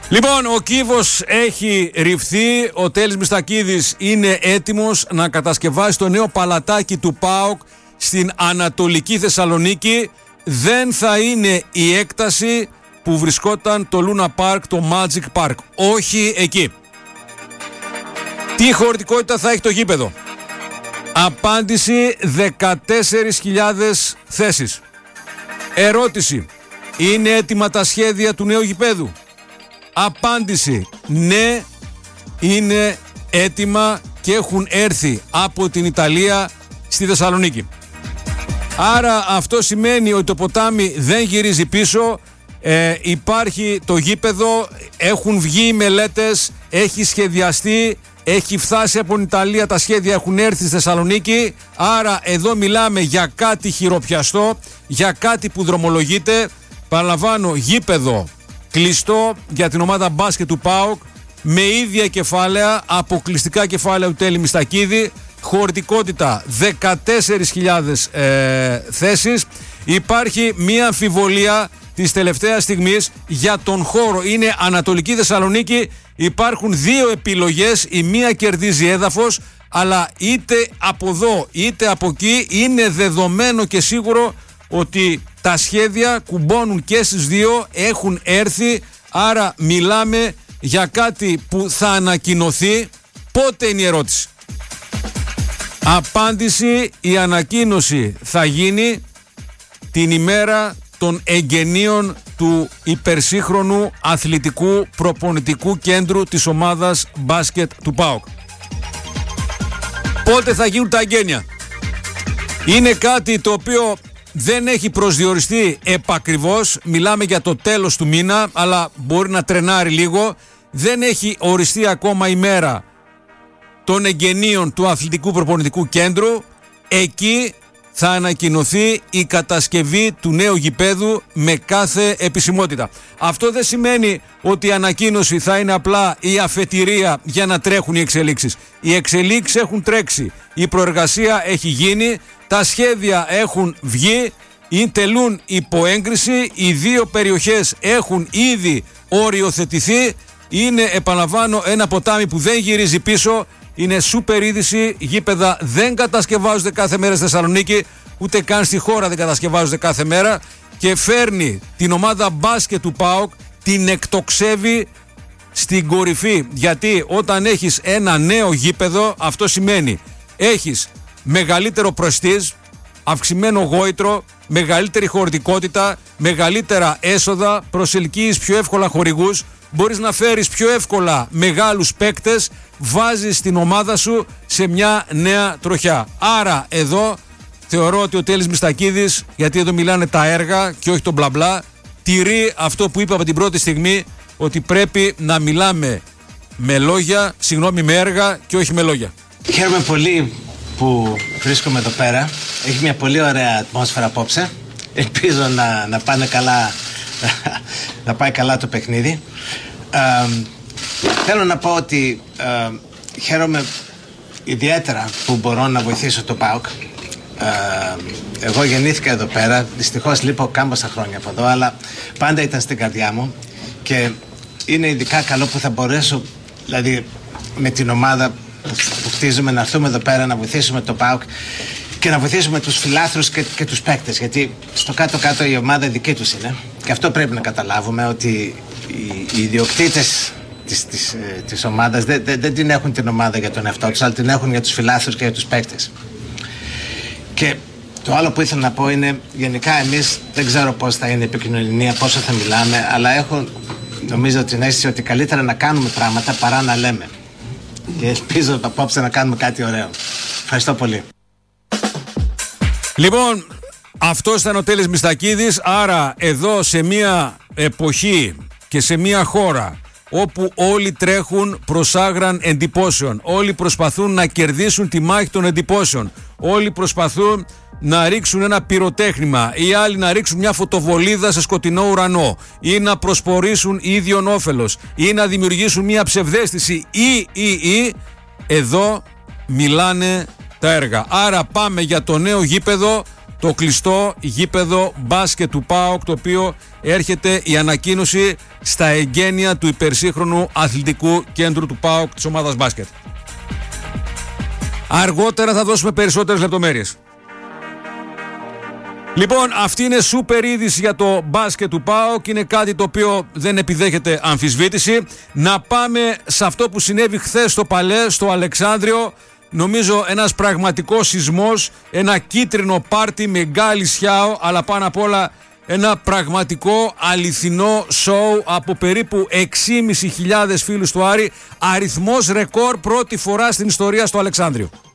Λοιπόν, ο κύβος έχει ρυφθεί, ο Τέλης Μιστακίδης είναι έτοιμος να κατασκευάσει το νέο παλατάκι του ΠΑΟΚ στην Ανατολική Θεσσαλονίκη. Δεν θα είναι η έκταση που βρισκόταν το Luna Park, το Magic Park. Όχι εκεί. Τι χωρητικότητα θα έχει το γήπεδο? Απάντηση: 14.000 θέσεις. Ερώτηση: είναι έτοιμα τα σχέδια του νέου γηπέδου? Απάντηση: ναι, είναι έτοιμα και έχουν έρθει από την Ιταλία στη Θεσσαλονίκη. Άρα αυτό σημαίνει ότι το ποτάμι δεν γυρίζει πίσω. Υπάρχει το γήπεδο, έχουν βγει οι μελέτες, έχει σχεδιαστεί, έχει φτάσει από την Ιταλία, τα σχέδια έχουν έρθει στη Θεσσαλονίκη. Άρα εδώ μιλάμε για κάτι χειροπιαστό, για κάτι που δρομολογείται. Παραλαμβάνω, γήπεδο κλειστό για την ομάδα μπάσκετ του ΠΑΟΚ, με ίδια κεφάλαια, αποκλειστικά κεφάλαια του Τέλη Μιστακίδη, χωρητικότητα 14.000 θέσεις. Υπάρχει μία αμφιβολία της τελευταίας στιγμής για τον χώρο. Είναι Ανατολική Θεσσαλονίκη, υπάρχουν δύο επιλογές, η μία κερδίζει έδαφος, αλλά είτε από εδώ είτε από εκεί είναι δεδομένο και σίγουρο ότι τα σχέδια κουμπώνουν και στις δύο, έχουν έρθει. Άρα μιλάμε για κάτι που θα ανακοινωθεί. Πότε είναι η ερώτηση? Απάντηση: η ανακοίνωση θα γίνει την ημέρα των εγγενείων του υπερσύγχρονου αθλητικού προπονητικού κέντρου της ομάδας μπάσκετ του ΠΑΟΚ. Πότε θα γίνουν τα εγγένεια? Είναι κάτι το οποίο δεν έχει προσδιοριστεί επακριβώς. Μιλάμε για το τέλος του μήνα, αλλά μπορεί να τρενάρει λίγο. Δεν έχει οριστεί ακόμα η μέρα των εγγενείων του αθλητικού προπονητικού κέντρου. Εκεί θα ανακοινωθεί η κατασκευή του νέου γηπέδου με κάθε επισημότητα. Αυτό δεν σημαίνει ότι η ανακοίνωση θα είναι απλά η αφετηρία για να τρέχουν οι εξελίξεις. Οι εξελίξεις έχουν τρέξει, η προεργασία έχει γίνει, τα σχέδια έχουν βγει, τελούν υπό έγκριση, οι δύο περιοχές έχουν ήδη οριοθετηθεί. Είναι, επαναλαμβάνω, ένα ποτάμι που δεν γυρίζει πίσω. Είναι σούπερ είδηση. Γήπεδα δεν κατασκευάζονται κάθε μέρα στη Θεσσαλονίκη, ούτε καν στη χώρα δεν κατασκευάζονται κάθε μέρα, και φέρνει την ομάδα μπάσκετ του ΠΑΟΚ, την εκτοξεύει στην κορυφή. Γιατί όταν έχεις ένα νέο γήπεδο, αυτό σημαίνει έχεις μεγαλύτερο προστίζ, αυξημένο γόητρο, μεγαλύτερη χωρητικότητα, μεγαλύτερα έσοδα, προσελκύεις πιο εύκολα χορηγούς, μπορείς να φέρεις πιο εύκολα μεγάλους παίκτες, βάζεις την ομάδα σου σε μια νέα τροχιά. Άρα εδώ θεωρώ ότι ο Τέλης Μιστακίδης, γιατί εδώ μιλάνε τα έργα και όχι το μπλα μπλα, τηρεί αυτό που είπα από την πρώτη στιγμή, ότι πρέπει να μιλάμε με λόγια, με έργα και όχι με λόγια. Χαίρομαι πολύ που βρίσκομαι εδώ πέρα. Έχει μια πολύ ωραία ατμόσφαιρα απόψε. Ελπίζω να πάνε καλά, να πάει καλά το παιχνίδι. Θέλω να πω ότι χαίρομαι ιδιαίτερα που μπορώ να βοηθήσω το ΠΑΟΚ. Εγώ γεννήθηκα εδώ πέρα, δυστυχώς λείπω κάμποσα χρόνια από εδώ, αλλά πάντα ήταν στην καρδιά μου και είναι ειδικά καλό που θα μπορέσω, δηλαδή με την ομάδα που χτίζουμε, να έρθουμε εδώ πέρα να βοηθήσουμε το ΠΑΟΚ και να βοηθήσουμε τους φιλάθλους και τους παίκτες, γιατί στο κάτω-κάτω η ομάδα δική τους είναι, και αυτό πρέπει να καταλάβουμε, ότι οι ιδιοκτήτες της ομάδας δεν την έχουν την ομάδα για τον εαυτό τους, αλλά την έχουν για τους φιλάθλους και για τους παίκτες. Και το άλλο που ήθελα να πω είναι, γενικά εμείς δεν ξέρω πώς θα είναι η επικοινωνία, πόσο θα μιλάμε, αλλά έχω νομίζω την αίσθηση ότι καλύτερα να κάνουμε πράγματα παρά να λέμε. Και ελπίζω απόψε να κάνουμε κάτι ωραίο. Ευχαριστώ πολύ. Λοιπόν, αυτός ήταν ο Τέλης Μιστακίδης. Άρα εδώ, σε μια εποχή και σε μια χώρα όπου όλοι τρέχουν προς άγραν εντυπώσεων, όλοι προσπαθούν να κερδίσουν τη μάχη των εντυπώσεων, όλοι προσπαθούν να ρίξουν ένα πυροτέχνημα ή άλλοι να ρίξουν μια φωτοβολίδα σε σκοτεινό ουρανό ή να προσπορήσουν ίδιον όφελος ή να δημιουργήσουν μια ψευδαίσθηση ή εδώ μιλάνε τα έργα. Άρα πάμε για το νέο γήπεδο, το κλειστό γήπεδο μπάσκετ του ΠΑΟΚ, το οποίο έρχεται η ανακοίνωση στα εγγένεια του υπερσύγχρονου αθλητικού κέντρου του ΠΑΟΚ, της ομάδας μπάσκετ. Αργότερα θα δώσουμε περισσότερες λεπτομέρειες. Λοιπόν, αυτή είναι σούπερ είδηση για το μπάσκετ του ΠΑΟΚ. Είναι κάτι το οποίο δεν επιδέχεται αμφισβήτηση. Να πάμε σε αυτό που συνέβη χθες στο Παλέ, στο Αλεξάνδριο. Νομίζω ένας πραγματικός σεισμός, ένα κίτρινο πάρτι με γκάλι σιάο, αλλά πάνω απ' όλα ένα πραγματικό αληθινό σοου από περίπου 6.500 φίλους του Άρη. Αριθμός ρεκόρ, πρώτη φορά στην ιστορία στο Αλεξάνδριο.